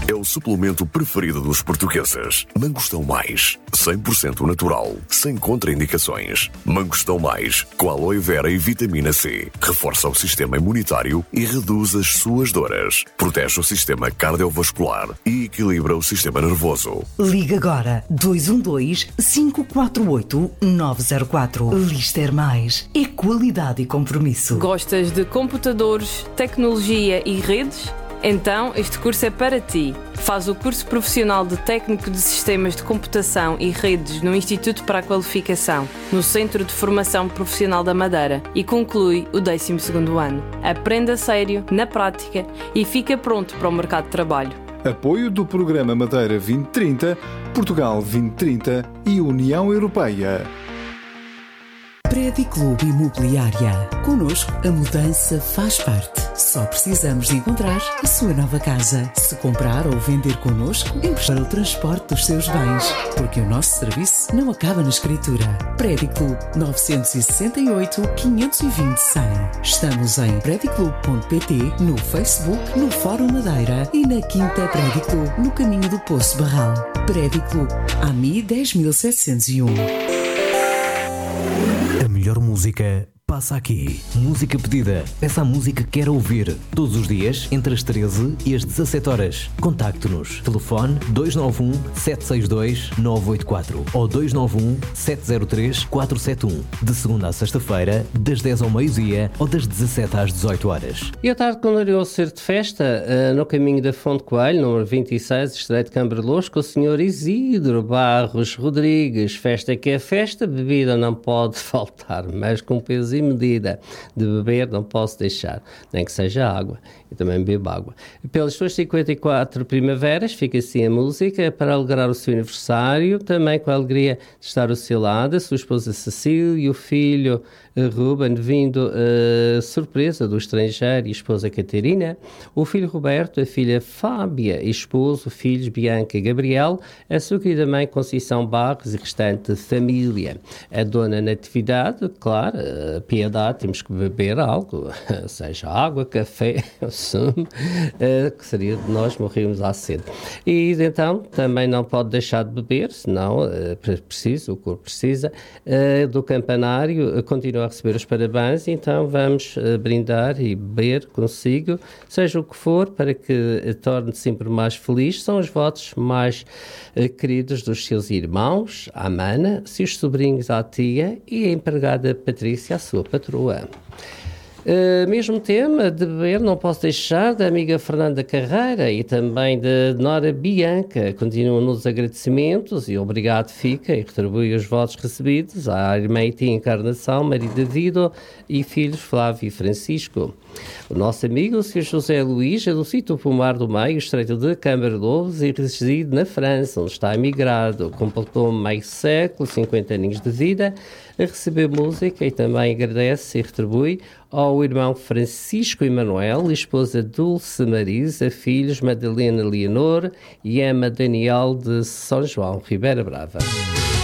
é o suplemento preferido dos portugueses. Mangostão Mais, 100% natural, sem contraindicações. Mangostão Mais, com aloe vera e vitamina C. Reforça o sistema imunitário e reduz as suas dores. Protege o sistema cardiovascular e equilibra o sistema nervoso. Liga agora 212-548-904. Lister Mais é qualidade e compromisso. Gostas de computadores, tecnologia e redes? Então, este curso é para ti. Faz o curso profissional de Técnico de Sistemas de Computação e Redes no Instituto para a Qualificação, no Centro de Formação Profissional da Madeira, e conclui o 12º ano. Aprenda a sério, na prática, e fica pronto para o mercado de trabalho. Apoio do Programa Madeira 2030, Portugal 2030 e União Europeia. Prédio Clube Imobiliária. Connosco, a mudança faz parte. Só precisamos de encontrar a sua nova casa. Se comprar ou vender connosco, emprestar o transporte dos seus bens. Porque o nosso serviço não acaba na escritura. Prédio Clube 968 520 100. Estamos em prediclube.pt, no Facebook, no Fórum Madeira e na Quinta Prédio Clube, no caminho do Poço Barral. Prédio Clube, AMI 10701. A melhor música passa aqui. Música pedida. Peça a música que quer ouvir. Todos os dias, entre as 13 e as 17 horas. Contacte-nos. Telefone 291-762-984 ou 291-703-471. De segunda a sexta-feira, das 10 ao meio-dia ou das 17 às 18 horas. E à tarde continuou a ser de festa no caminho da Fonte Coelho, número 26, Estreito de Cambarlouros, com o Sr. Isidro Barros Rodrigues. Festa que é festa, bebida não pode faltar, mas com peso e medida de beber não posso deixar, nem que seja água. Eu também bebo água. Pelas suas 54 primaveras, fica assim a música para alegrar o seu aniversário, também com a alegria de estar ao seu lado, a sua esposa Cecília e o filho Ruben, vindo surpresa do estrangeiro, e a esposa Catarina, o filho Roberto, a filha Fábia e esposo, filhos Bianca e Gabriel, a sua querida mãe Conceição Barros e restante família. A dona Natividade, claro, a Piedade, temos que beber algo, seja água, café, sumo, que seria de nós morrermos à sede. E então também não pode deixar de beber, senão o corpo precisa, do campanário, continua a receber os parabéns, então vamos brindar e beber consigo, seja o que for, para que torne sempre mais feliz. São os votos mais queridos dos seus irmãos, a Mana, seus sobrinhos, a tia, e a empregada Patrícia, a sua patroa. Mesmo tema de beber não posso deixar da amiga Fernanda Carreira e também da Nora Bianca. Continuam nos agradecimentos e obrigado fica e retribui os votos recebidos à irmã e tia Encarnação, marido Davido e filhos Flávio e Francisco. O nosso amigo, o Sr. José Luís, é do sítio Pomar do Meio, estreito de Cambarlouros, e reside na França, onde está emigrado. Completou meio século, 50 aninhos de vida, a receber música, e também agradece e retribui ao irmão Francisco Emanuel, esposa Dulce Marisa, filhos Madalena Leonor e Emma Daniel de São João, Ribeira Brava.